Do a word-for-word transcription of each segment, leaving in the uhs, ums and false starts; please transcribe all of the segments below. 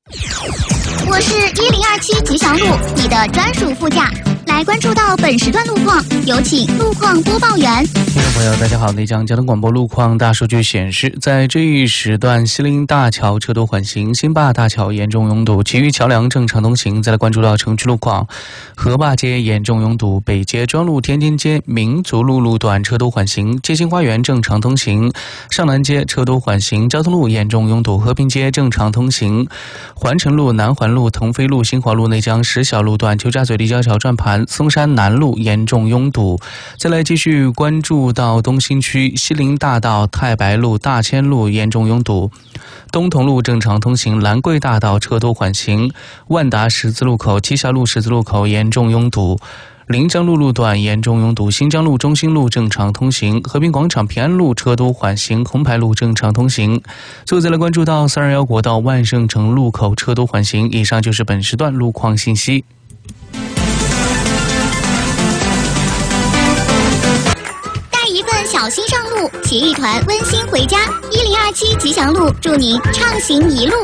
我是一零二七吉祥路，你的专属副驾。来关注到本时段路况，有请路况播报员。 听众朋友，大家好，内江交通广播路况大数据显示，在这一时段，西林大桥车多缓行，新坝大桥严重拥堵，其余桥梁正常通行。再来关注到城区路况，河坝街严重拥堵，北街专路天津街民族路路段车多缓行，街心花园正常通行，上南街车多缓行，交通路严重拥堵，和平街正常通行，环城路、南环路、腾飞路、新华路内江石小路段、邱家嘴立交桥转盘、松山南路严重拥堵。再来继续关注到东新区西林大道、太白路、大千路严重拥堵，东同路正常通行，兰桂大道车多缓行，万达十字路口、七峡路十字路口严重拥堵，临江路路段严重拥堵，新疆路、中心路正常通行，和平广场、平安路车多缓行，红牌路正常通行。最后再来关注到三二一国道万盛城路口车多缓行。以上就是本时段路况信息。 带一份小心上路，携一团温馨回家。一零二七吉祥路，祝您畅行一路。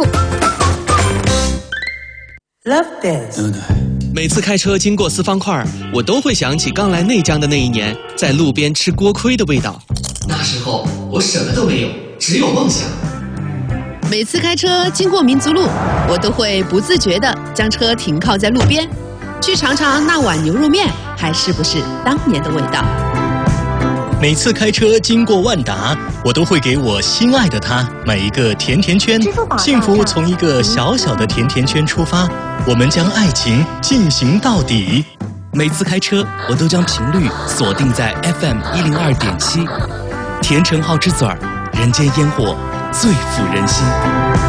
Love Dance。 每次开车经过四方块，我都会想起刚来内江的那一年，在路边吃锅盔的味道。 那时候我什么都没有，只有梦想。 每次开车经过民族路，我都会不自觉地将车停靠在路边，去尝尝那碗牛肉面还是不是当年的味道。 每次开车经过万达，我都会给我心爱的他买一个甜甜圈。幸福从一个小小的甜甜圈出发，我们将爱情进行到底。 每次开车，我都将频率锁定在 F M 一零二点七，甜橙好之嘴儿，人间烟火最抚人心。